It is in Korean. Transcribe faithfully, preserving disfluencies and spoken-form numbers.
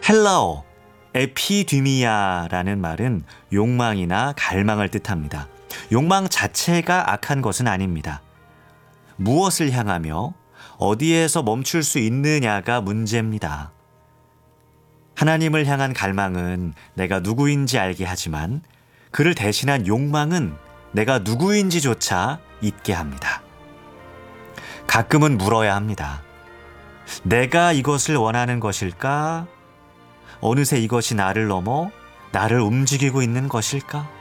헬라어 에피디미아라는 말은 욕망이나 갈망을 뜻합니다. 욕망 자체가 악한 것은 아닙니다. 무엇을 향하며 어디에서 멈출 수 있느냐가 문제입니다. 하나님을 향한 갈망은 내가 누구인지 알게 하지만 그를 대신한 욕망은 내가 누구인지조차 잊게 합니다. 가끔은 물어야 합니다. 내가 이것을 원하는 것일까? 어느새 이것이 나를 넘어 나를 움직이고 있는 것일까?